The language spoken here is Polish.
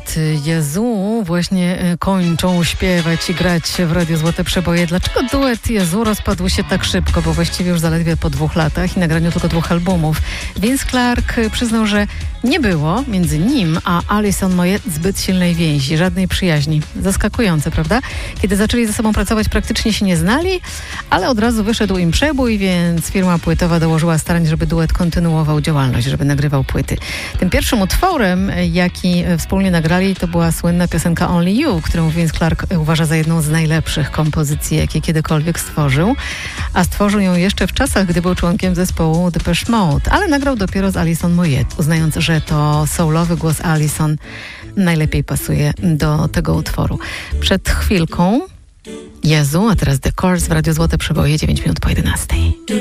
duet Jezu właśnie kończą śpiewać i grać w Radiu Złote Przeboje. Dlaczego duet Jezu rozpadł się tak szybko? Bo właściwie już zaledwie po 2 latach i nagraniu tylko 2 albumów. Vince Clarke przyznał, że nie było między nim a Alison Moyet zbyt silnej więzi, żadnej przyjaźni. Zaskakujące, prawda? Kiedy zaczęli ze sobą pracować, praktycznie się nie znali, ale od razu wyszedł im przebój, więc firma płytowa dołożyła starań, żeby duet kontynuował działalność, żeby nagrywał płyty. Tym pierwszym utworem, jaki wspólnie nagrali, to była słynna piosenka Only You, którą Vince Clarke uważa za jedną z najlepszych kompozycji, jakie kiedykolwiek stworzył. A stworzył ją jeszcze w czasach, gdy był członkiem zespołu Depeche Mode, ale nagrał dopiero z Alison Moyet, uznając, że to soulowy głos Alison najlepiej pasuje do tego utworu. Przed chwilką Jezu, a teraz The Course w Radiu Złote Przeboje, 9 minut po 11.